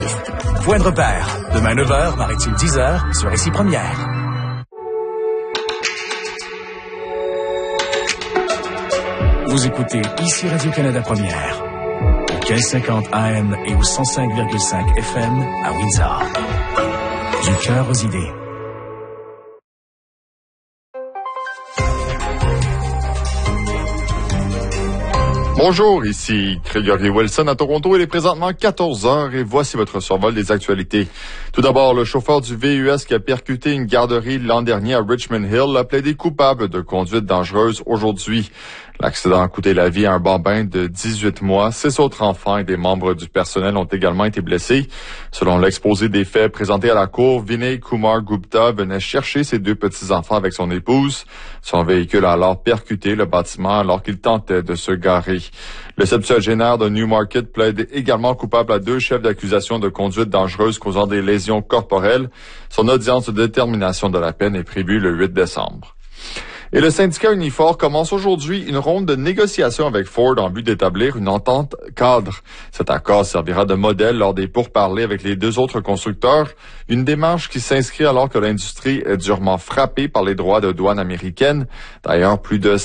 Point de repère. Demain 9h, Maritime 10h, sur Récit Première. Vous écoutez ici Radio-Canada Première. Au 1550 AM et au 105,5 FM à Windsor. Du cœur aux idées. Bonjour, ici Gregory Wilson à Toronto. Il est présentement 14h et voici votre survol des actualités. Tout d'abord, le chauffeur du VUS qui a percuté une garderie l'an dernier à Richmond Hill a plaidé coupable de conduite dangereuse aujourd'hui. L'accident a coûté la vie à un bambin de 18 mois. 6 autres enfants et des membres du personnel ont également été blessés. Selon l'exposé des faits présenté à la cour, Vinay Kumar Gupta venait chercher ses 2 petits-enfants avec son épouse. Son véhicule a alors percuté le bâtiment alors qu'il tentait de se garer. Le septuagénaire de Newmarket plaide également coupable à 2 chefs d'accusation de conduite dangereuse causant des lésions corporelles. Son audience de détermination de la peine est prévue le 8 décembre. Et le syndicat Unifor commence aujourd'hui une ronde de négociations avec Ford en vue d'établir une entente cadre. Cet accord servira de modèle lors des pourparlers avec les 2 autres constructeurs, une démarche qui s'inscrit alors que l'industrie est durement frappée par les droits de douane américaines. D'ailleurs, plus de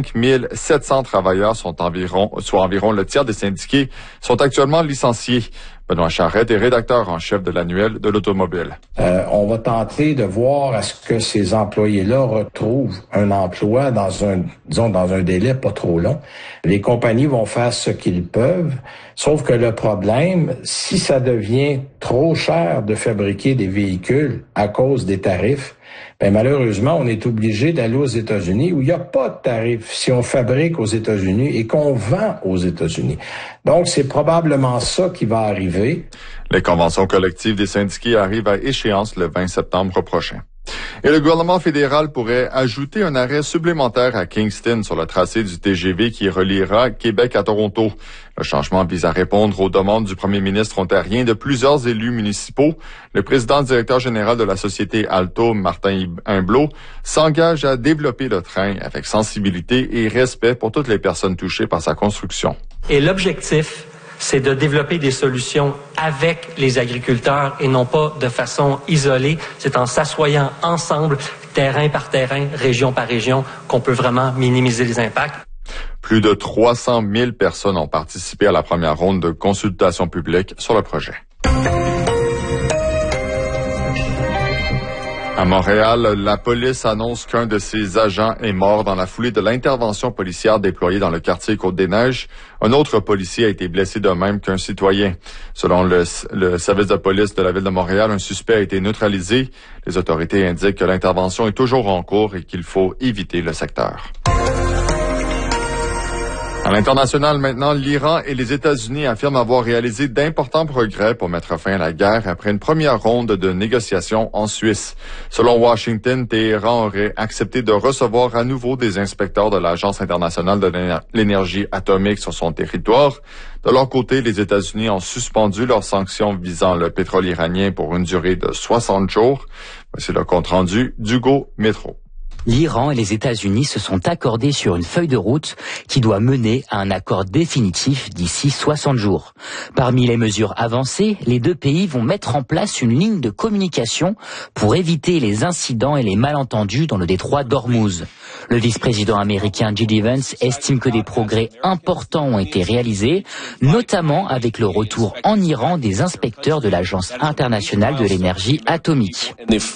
5700 travailleurs soit environ le tiers des syndiqués, sont actuellement licenciés. Benoît Charette est rédacteur en chef de l'annuel de l'automobile. On va tenter de voir à ce que ces employés-là retrouvent un emploi dans un délai pas trop long. Les compagnies vont faire ce qu'ils peuvent, sauf que le problème, si ça devient trop cher de fabriquer des véhicules à cause des tarifs, ben malheureusement, on est obligé d'aller aux États-Unis où il n'y a pas de tarif si on fabrique aux États-Unis et qu'on vend aux États-Unis. Donc, c'est probablement ça qui va arriver. Les conventions collectives des syndiqués arrivent à échéance le 20 septembre prochain. Et le gouvernement fédéral pourrait ajouter un arrêt supplémentaire à Kingston sur le tracé du TGV qui reliera Québec à Toronto. Le changement vise à répondre aux demandes du premier ministre ontarien de plusieurs élus municipaux. Le président directeur général de la société Alto, Martin Humblot, s'engage à développer le train avec sensibilité et respect pour toutes les personnes touchées par sa construction. Et l'objectif, c'est de développer des solutions avec les agriculteurs et non pas de façon isolée. C'est en s'assoyant ensemble, terrain par terrain, région par région, qu'on peut vraiment minimiser les impacts. Plus de 300 000 personnes ont participé à la première ronde de consultation publique sur le projet. À Montréal, la police annonce qu'un de ses agents est mort dans la foulée de l'intervention policière déployée dans le quartier Côte-des-Neiges. Un autre policier a été blessé de même qu'un citoyen. Selon le service de police de la ville de Montréal, un suspect a été neutralisé. Les autorités indiquent que l'intervention est toujours en cours et qu'il faut éviter le secteur. À l'international, maintenant, l'Iran et les États-Unis affirment avoir réalisé d'importants progrès pour mettre fin à la guerre après une première ronde de négociations en Suisse. Selon Washington, Téhéran aurait accepté de recevoir à nouveau des inspecteurs de l'Agence internationale de l'énergie atomique sur son territoire. De leur côté, les États-Unis ont suspendu leurs sanctions visant le pétrole iranien pour une durée de 60 jours. C'est le compte-rendu d'Hugo Métro. L'Iran et les États-Unis se sont accordés sur une feuille de route qui doit mener à un accord définitif d'ici 60 jours. Parmi les mesures avancées, les 2 pays vont mettre en place une ligne de communication pour éviter les incidents et les malentendus dans le détroit d'Ormuz. Le vice-président américain J.D. Vance estime que des progrès importants ont été réalisés, notamment avec le retour en Iran des inspecteurs de l'Agence internationale de l'énergie atomique.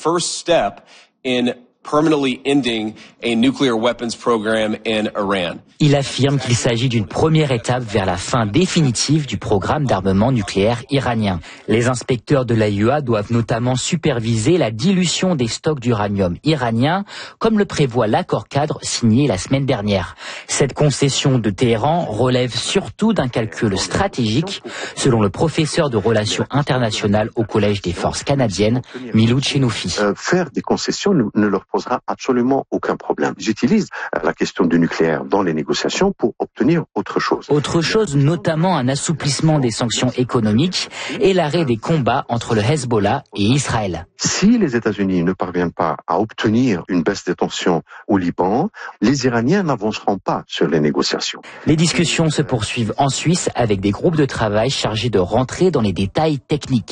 Permanently ending a nuclear weapons program in Iran. Il affirme qu'il s'agit d'une première étape vers la fin définitive du programme d'armement nucléaire iranien. Les inspecteurs de l'AIEA doivent notamment superviser la dilution des stocks d'uranium iranien, comme le prévoit l'accord cadre signé la semaine dernière. Cette concession de Téhéran relève surtout d'un calcul stratégique, selon le professeur de relations internationales au Collège des forces canadiennes, Milou Tchenoufi. Faire des concessions ne leur posera absolument aucun problème. Ils utilisent la question du nucléaire dans les négociations pour obtenir autre chose. Autre chose, notamment un assouplissement des sanctions économiques et l'arrêt des combats entre le Hezbollah et Israël. Si les États-Unis ne parviennent pas à obtenir une baisse des tensions au Liban, les Iraniens n'avanceront pas sur les négociations. Les discussions se poursuivent en Suisse avec des groupes de travail chargés de rentrer dans les détails techniques.